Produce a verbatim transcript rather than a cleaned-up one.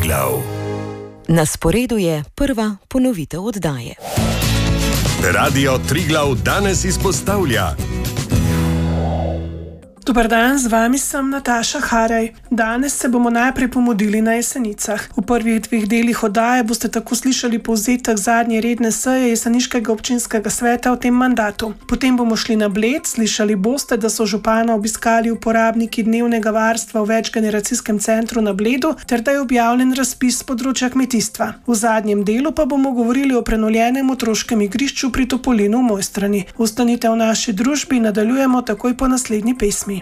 Triglav. Na sporedu je prva ponovitev oddaje. Radio Triglav danes izpostavlja. Dober dan, z vami sem Nataša Haraj. Danes se bomo najprej pomudili na Jesenicah. V prvih dveh delih oddaje boste tako slišali povzetek zadnje redne seje jeseniškega občinskega sveta v tem mandatu. Potem bomo šli na Bled, slišali boste, da so župana obiskali uporabniki dnevnega varstva v večgeneracijskem centru na Bledu, ter da je objavljen razpis z področja kmetijstva. V zadnjem delu pa bomo govorili o prenovljenem otroškem igrišču pri Topolinu v Mojstrani. Ostanite v naši družbi in nadaljujemo takoj po naslednji pesmi.